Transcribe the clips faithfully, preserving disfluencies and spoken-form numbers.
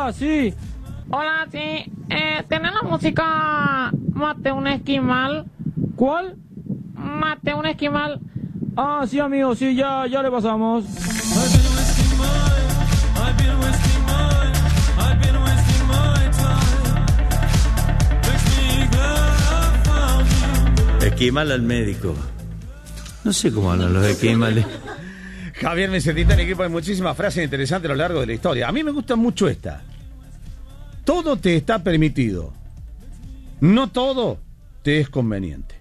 Hola, sí. Hola, sí. Eh, ¿Tienen la música Mate un esquimal? ¿Cuál? Mate un esquimal. Ah, sí, amigo, sí, ya, ya le pasamos. Esquimal al médico. No sé cómo hablan los esquimales. Javier Mesetita en equipo, hay muchísimas frases interesantes a lo largo de la historia. A mí me gusta mucho esta. Todo te está permitido. No todo te es conveniente.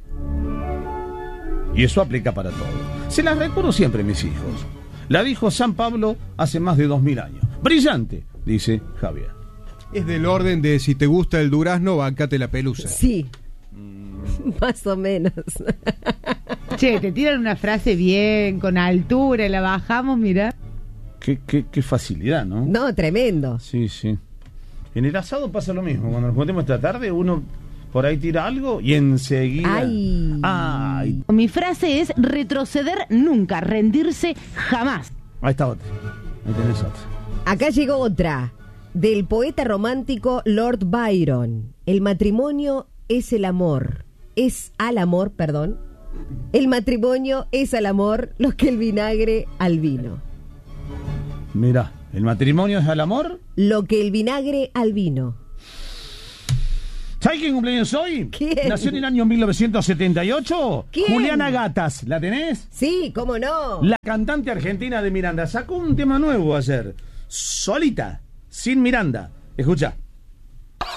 Y eso aplica para todo. Se las recuerdo siempre, mis hijos. La dijo San Pablo hace más de dos mil años. Brillante, dice Javier. Es del orden de si te gusta el durazno, bancate la pelusa. Sí. Más o menos. Che, te tiran una frase bien, con altura, la bajamos, mira. Qué, qué, qué facilidad, ¿no? No, tremendo. Sí, sí. En el asado pasa lo mismo. Cuando nos juntemos esta tarde, uno por ahí tira algo y enseguida... Ay. Ay. Mi frase es retroceder nunca, rendirse jamás. Ahí está otra. Ahí tenés otra. Acá llegó otra. Del poeta romántico Lord Byron. El matrimonio es el amor. Es al amor, perdón. El matrimonio es al amor lo que el vinagre al vino. Mirá, ¿el matrimonio es al amor? Lo que el vinagre al vino. ¿Sabes quién cumpleaños hoy? ¿Quién? Nació en el año mil novecientos setenta y ocho. ¿Quién? Juliana Gatas, ¿la tenés? Sí, cómo no. La cantante argentina de Miranda. Sacó un tema nuevo ayer. Solita, sin Miranda. Escucha.